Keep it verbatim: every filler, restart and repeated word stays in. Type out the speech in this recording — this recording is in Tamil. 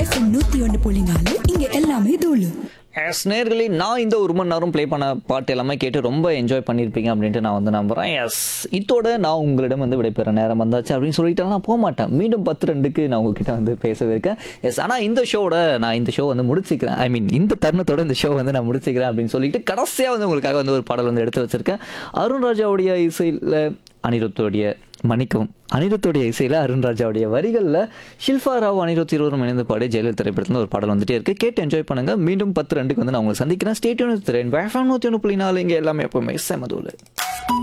எஃப்எம் நூத்தி ஒன்று புள்ளி நாலு இங்க எல்லாமே தூளு. எஸ் நேர்களே, நான் இந்த ஒரு மணி நேரம் ப்ளே பண்ண பாட்டு எல்லாமே கேட்டு ரொம்ப என்ஜாய் பண்ணியிருப்பீங்க அப்படின்ட்டு நான் வந்து நம்புகிறேன். எஸ், இதோட நான் உங்களிடம் வந்து விடைபெற நேரம் வந்தாச்சு அப்படின்னு சொல்லிட்டு நான் போக மாட்டேன். மீண்டும் பத்து ரெண்டுக்கு நான் உங்ககிட்ட வந்து பேசவே இருக்கேன். எஸ், ஆனால் இந்த ஷோவோட நான் இந்த ஷோ வந்து முடிச்சிக்கிறேன். ஐ மீன் இந்த தருணத்தோட இந்த ஷோ வந்து நான் முடிச்சிக்கிறேன் அப்படின்னு சொல்லிட்டு கடைசியாக வந்து உங்களுக்காக வந்து ஒரு பாடல் வந்து எடுத்து வச்சிருக்கேன். அருண் ராஜாவுடைய இசையில் அனிருத்தோடைய மன்னிக்கவும் அனிருத்தோடைய இசையில் அருண் ராஜாவுடைய வரிகளில் ஷில்பா ராவ் அனிருத் இருவரும் இணைந்து பாடி ஜெயலலிதா திரைப்படத்தில் ஒரு பாடல் வந்துட்டே இருக்கு. கேட்டு என்ஜாய் பண்ணுங்க. மீண்டும் பத்து ரெண்டுக்கு வந்து நான் உங்களை சந்திக்கிறேன். ஸ்டேட் யூனிட் திரையின் நூற்றி ஒன்று புள்ளி நாலு இங்கே எல்லாமே எப்பவுமே செமதூள்.